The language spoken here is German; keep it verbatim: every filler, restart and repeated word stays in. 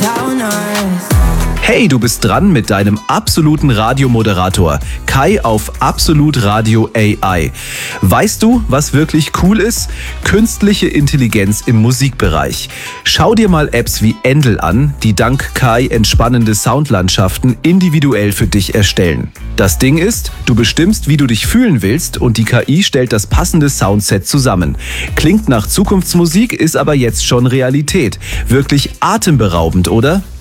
down earth. Hey, du bist dran mit deinem absoluten Radiomoderator Kai auf Absolut Radio A I. Weißt du, was wirklich cool ist? Künstliche Intelligenz im Musikbereich. Schau dir mal Apps wie Endel an, die dank Kai entspannende Soundlandschaften individuell für dich erstellen. Das Ding ist, du bestimmst, wie du dich fühlen willst und die K I stellt das passende Soundset zusammen. Klingt nach Zukunftsmusik, ist aber jetzt schon Realität. Wirklich atemberaubend, oder?